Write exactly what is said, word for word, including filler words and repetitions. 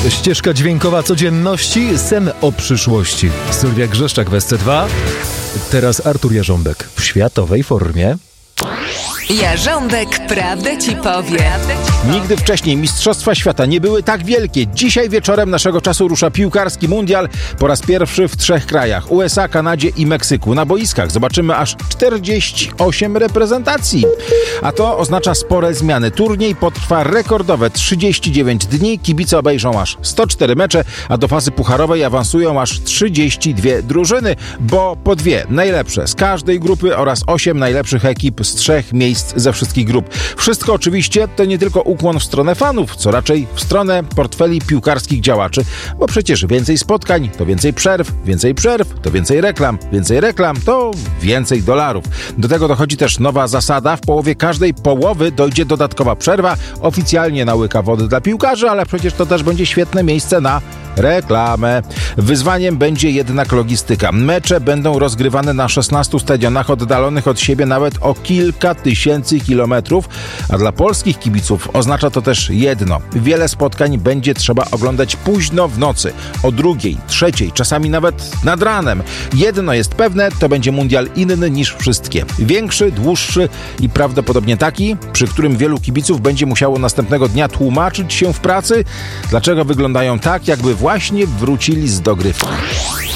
Ścieżka dźwiękowa codzienności, sen o przyszłości. Sylwia Grzeszczak w S C dwa. Teraz Artur Jarząbek w światowej formie. Jarząbek prawdę ci powie. Nigdy wcześniej Mistrzostwa Świata nie były tak wielkie. Dzisiaj wieczorem naszego czasu rusza piłkarski mundial po raz pierwszy w trzech krajach. U S A, Kanadzie i Meksyku. Na boiskach zobaczymy aż czterdzieści osiem reprezentacji. A to oznacza spore zmiany. Turniej potrwa rekordowe trzydzieści dziewięć dni. Kibice obejrzą aż sto cztery mecze, a do fazy pucharowej awansują aż trzydzieści dwie drużyny, bo po dwie najlepsze z każdej grupy oraz osiem najlepszych ekip z trzech miejsc ze wszystkich grup. Wszystko oczywiście to nie tylko ukłon w stronę fanów, co raczej w stronę portfeli piłkarskich działaczy, bo przecież więcej spotkań to więcej przerw, więcej przerw to więcej reklam, więcej reklam to więcej dolarów. Do tego dochodzi też nowa zasada. W połowie każdej połowy dojdzie dodatkowa przerwa, oficjalnie na łyka wody dla piłkarzy, ale przecież to też będzie świetne miejsce na reklamę. Wyzwaniem będzie jednak logistyka. Mecze będą rozgrywane na szesnastu stadionach oddalonych od siebie nawet o kilka tysięcy kilometrów, a dla polskich kibiców oznacza to też jedno. Wiele spotkań będzie trzeba oglądać późno w nocy, o drugiej, trzeciej, czasami nawet nad ranem. Jedno jest pewne, to będzie mundial inny niż wszystkie. Większy, dłuższy i prawdopodobnie taki, przy którym wielu kibiców będzie musiało następnego dnia tłumaczyć się w pracy, dlaczego wyglądają tak, jakby właśnie wrócili z dogrywki.